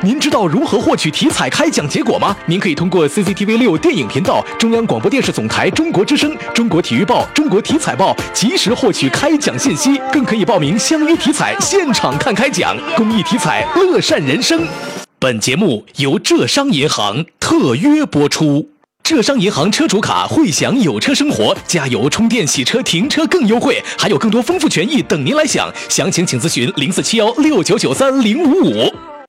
您知道如何获取体彩开奖结果吗？您可以通过 CCTV6 电影频道、中央广播电视总台中国之声、中国体育报、中国体彩报及时获取开奖信息，更可以报名相约体彩现场看开奖，公益体彩，乐善人生。本节目由浙商银行特约播出。浙商银行车主卡汇享有车生活，加油、充电、洗车、停车更优惠，还有更多丰富权益等您来享。详情请咨询047169930555。